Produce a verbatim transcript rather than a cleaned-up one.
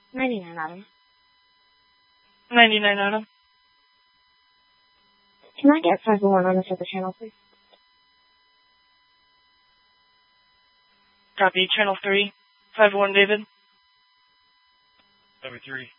ninety-nine, Adam. ninety-nine, Adam. Can I get five one on this other channel, please? Copy. Channel three. five one, David. Number three.